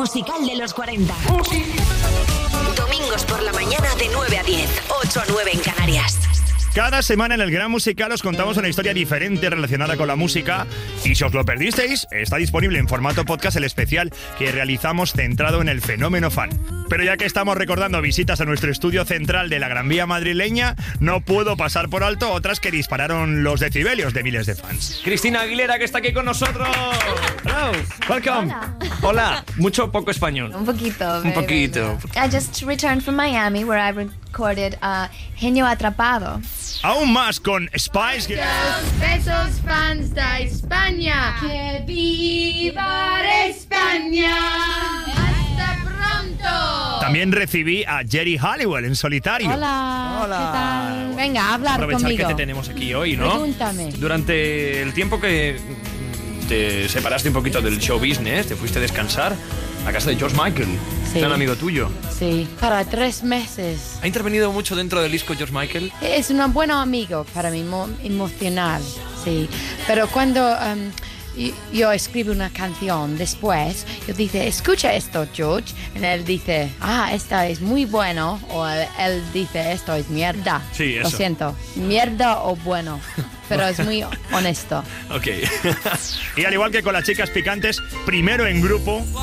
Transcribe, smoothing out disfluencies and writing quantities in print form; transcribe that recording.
musical de los 40. Domingos por la mañana de 9 a 10, 8 a 9 en Canarias. Cada semana en el Gran Musical os contamos una historia diferente relacionada con la música y si os lo perdisteis, está disponible en formato podcast el especial que realizamos centrado en el fenómeno fan. Pero ya que estamos recordando visitas a nuestro estudio central de la Gran Vía madrileña, no puedo pasar por alto otras que dispararon los decibelios de miles de fans. Cristina Aguilera, que está aquí con nosotros. Hello, welcome. Hola. Mucho o poco español. Un poquito. Un poquito. I just returned from Miami where I recorded Genio Atrapado. Aún más con Spice Girls. Besos fans de España. ¡Que viva España! ¡Hasta pronto! También recibí a Geri Halliwell en solitario. Hola. Hola. ¿Qué tal? Venga, hablar Aprovechar conmigo. que te tenemos aquí hoy, ¿no? Pregúntame. Durante el tiempo que te separaste un poquito del show business, te fuiste a descansar a casa de George Michael, Sí. gran amigo tuyo. Sí, para 3 meses. ¿Ha intervenido mucho dentro del disco George Michael? Es un buen amigo para mí, emocional, sí. Pero cuando yo escribo una canción después, yo dice, escucha esto, George. Y él dice, esta es muy bueno. O él dice, esto es mierda. Sí, eso. Lo siento, mierda o bueno. Pero es muy honesto. Ok. Y al igual que con las chicas picantes, primero en grupo